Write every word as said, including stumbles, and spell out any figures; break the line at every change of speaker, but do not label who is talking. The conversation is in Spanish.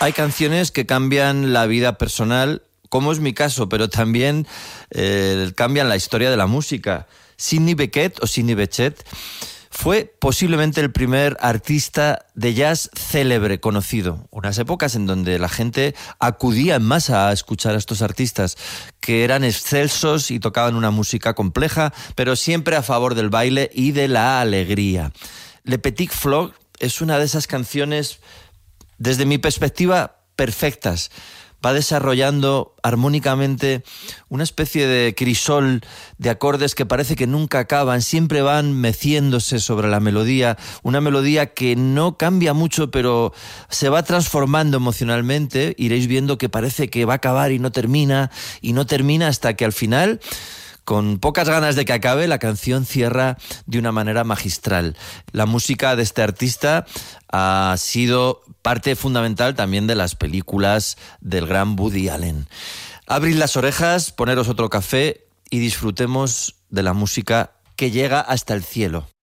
Hay canciones que cambian la vida personal, como es mi caso, pero también eh, cambian la historia de la música. Sidney Bechet o Sidney Bechet fue posiblemente el primer artista de jazz célebre conocido. Unas épocas en donde la gente acudía en masa a escuchar a estos artistas que eran excelsos y tocaban una música compleja, pero siempre a favor del baile y de la alegría. Le Petit Flog es una de esas canciones, desde mi perspectiva, perfectas. Va desarrollando armónicamente una especie de crisol de acordes que parece que nunca acaban, siempre van meciéndose sobre la melodía, una melodía que no cambia mucho, pero se va transformando emocionalmente. Iréis viendo que parece que va a acabar y no termina, y no termina hasta que al final, con pocas ganas de que acabe, la canción cierra de una manera magistral. La música de este artista ha sido parte fundamental también de las películas del gran Woody Allen. Abrid las orejas, poneros otro café y disfrutemos de la música que llega hasta el cielo.